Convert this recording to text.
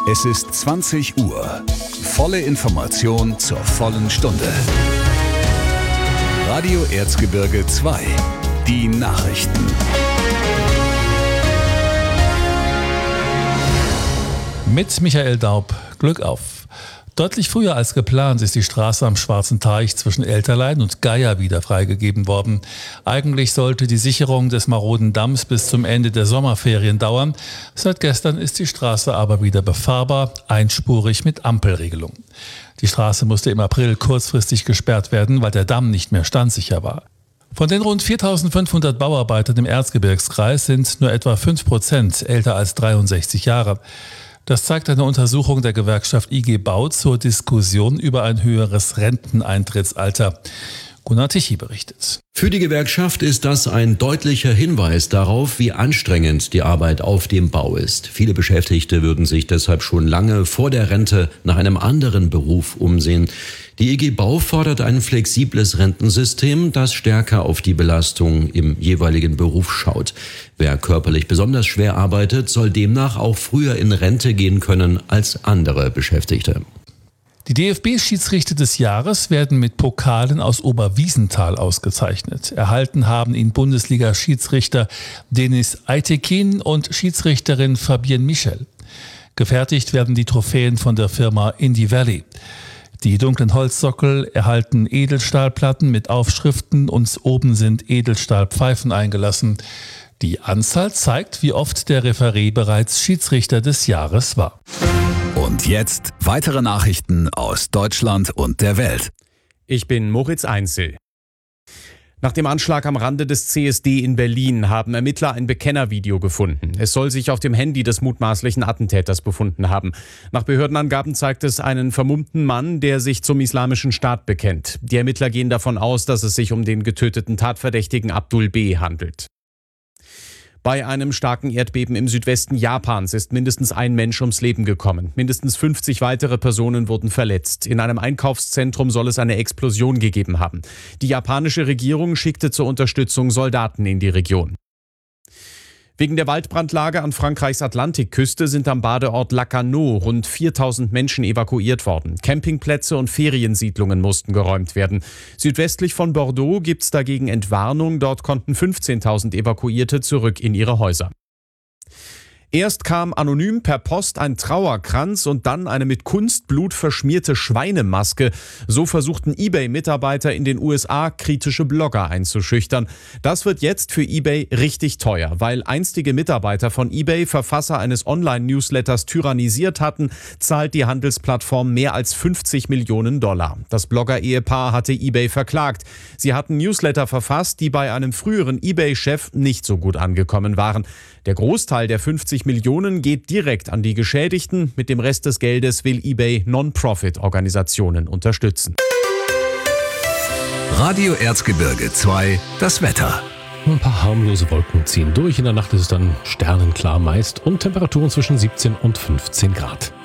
Es ist 20 Uhr. Volle Information zur vollen Stunde. Radio Erzgebirge 2. Die Nachrichten. Mit Michael Daub. Glück auf. Deutlich früher als geplant ist die Straße am Schwarzen Teich zwischen Elterlein und Geier wieder freigegeben worden. Eigentlich sollte die Sicherung des maroden Damms bis zum Ende der Sommerferien dauern. Seit gestern ist die Straße aber wieder befahrbar, einspurig mit Ampelregelung. Die Straße musste im April kurzfristig gesperrt werden, weil der Damm nicht mehr standsicher war. Von den rund 4.500 Bauarbeitern im Erzgebirgskreis sind nur etwa 5% älter als 63 Jahre. Das zeigt eine Untersuchung der Gewerkschaft IG Bau zur Diskussion über ein höheres Renteneintrittsalter. Gunnar Tichy berichtet. Für die Gewerkschaft ist das ein deutlicher Hinweis darauf, wie anstrengend die Arbeit auf dem Bau ist. Viele Beschäftigte würden sich deshalb schon lange vor der Rente nach einem anderen Beruf umsehen. Die IG Bau fordert ein flexibles Rentensystem, das stärker auf die Belastung im jeweiligen Beruf schaut. Wer körperlich besonders schwer arbeitet, soll demnach auch früher in Rente gehen können als andere Beschäftigte. Die DFB-Schiedsrichter des Jahres werden mit Pokalen aus Oberwiesenthal ausgezeichnet. Erhalten haben ihn Bundesliga-Schiedsrichter Denis Aytekin und Schiedsrichterin Fabienne Michel. Gefertigt werden die Trophäen von der Firma Indie Valley. Die dunklen Holzsockel erhalten Edelstahlplatten mit Aufschriften und oben sind Edelstahlpfeifen eingelassen. Die Anzahl zeigt, wie oft der Referee bereits Schiedsrichter des Jahres war. Und jetzt weitere Nachrichten aus Deutschland und der Welt. Ich bin Moritz Einzel. Nach dem Anschlag am Rande des CSD in Berlin haben Ermittler ein Bekennervideo gefunden. Es soll sich auf dem Handy des mutmaßlichen Attentäters befunden haben. Nach Behördenangaben zeigt es einen vermummten Mann, der sich zum Islamischen Staat bekennt. Die Ermittler gehen davon aus, dass es sich um den getöteten Tatverdächtigen Abdul B. handelt. Bei einem starken Erdbeben im Südwesten Japans ist mindestens ein Mensch ums Leben gekommen. Mindestens 50 weitere Personen wurden verletzt. In einem Einkaufszentrum soll es eine Explosion gegeben haben. Die japanische Regierung schickte zur Unterstützung Soldaten in die Region. Wegen der Waldbrandlage an Frankreichs Atlantikküste sind am Badeort Lacanau rund 4.000 Menschen evakuiert worden. Campingplätze und Feriensiedlungen mussten geräumt werden. Südwestlich von Bordeaux gibt es dagegen Entwarnung. Dort konnten 15.000 Evakuierte zurück in ihre Häuser. Erst kam anonym per Post ein Trauerkranz und dann eine mit Kunstblut verschmierte Schweinemaske. So versuchten eBay-Mitarbeiter in den USA kritische Blogger einzuschüchtern. Das wird jetzt für eBay richtig teuer, weil einstige Mitarbeiter von eBay Verfasser eines Online-Newsletters tyrannisiert hatten, zahlt die Handelsplattform mehr als $50 Millionen. Das Blogger-Ehepaar hatte eBay verklagt. Sie hatten Newsletter verfasst, die bei einem früheren eBay-Chef nicht so gut angekommen waren. Der Großteil der 50 Millionen geht direkt an die Geschädigten. Mit dem Rest des Geldes will eBay Non-Profit-Organisationen unterstützen. Radio Erzgebirge 2, das Wetter. Ein paar harmlose Wolken ziehen durch. In der Nacht ist es dann sternenklar meist und Temperaturen zwischen 17 und 15 Grad.